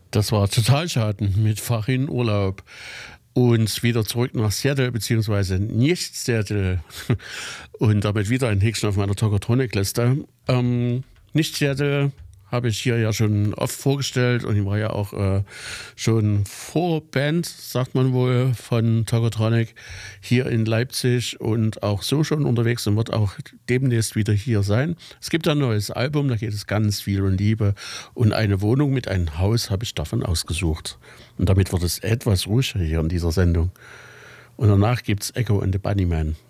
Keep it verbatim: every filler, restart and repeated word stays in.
Das war total schade mit Farin Urlaub. Und wieder zurück nach Seattle, beziehungsweise nicht Seattle. Und damit wieder ein Häkchen auf meiner Tokotronic-Liste. Ähm, nicht Seattle habe ich hier ja schon oft vorgestellt und ich war ja auch äh, schon vor Band, sagt man wohl, von Tokotronic hier in Leipzig und auch so schon unterwegs und wird auch demnächst wieder hier sein. Es gibt ein neues Album, da geht es ganz viel um Liebe und eine Wohnung mit einem Haus habe ich davon ausgesucht. Und damit wird es etwas ruhiger hier in dieser Sendung. Und danach gibt es Echo and the Bunnyman.